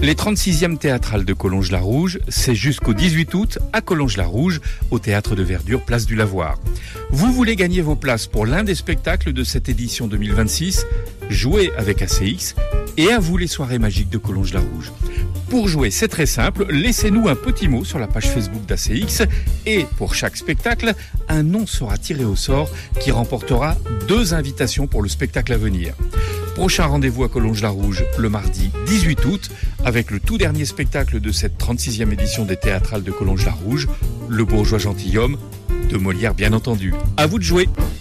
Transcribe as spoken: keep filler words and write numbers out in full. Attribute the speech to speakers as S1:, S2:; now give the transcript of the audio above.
S1: Les trente-sixièmes théâtrales de Collonges-la-Rouge, c'est jusqu'au dix-huit août à Collonges-la-Rouge, au Théâtre de Verdure, place du Lavoir. Vous voulez gagner vos places pour l'un des spectacles de cette édition deux mille vingt-six? Jouez avec A C X et à vous les soirées magiques de Collonges-la-Rouge. Pour jouer, c'est très simple, laissez-nous un petit mot sur la page Facebook d'A C X et pour chaque spectacle, un nom sera tiré au sort qui remportera deux invitations pour le spectacle à venir. Prochain rendez-vous à Collonges-la-Rouge le mardi dix-huit août avec le tout dernier spectacle de cette trente-sixième édition des théâtrales de Collonges-la-Rouge, Le Bourgeois gentilhomme, de Molière bien entendu. À vous de jouer!